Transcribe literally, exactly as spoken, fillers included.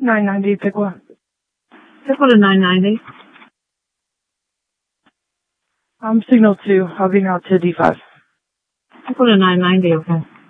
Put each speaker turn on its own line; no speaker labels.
nine ninety, Piqua.
Piqua to nine ninety.
Um, signal two. I'll be now to D five.
Piqua to nine ninety, okay.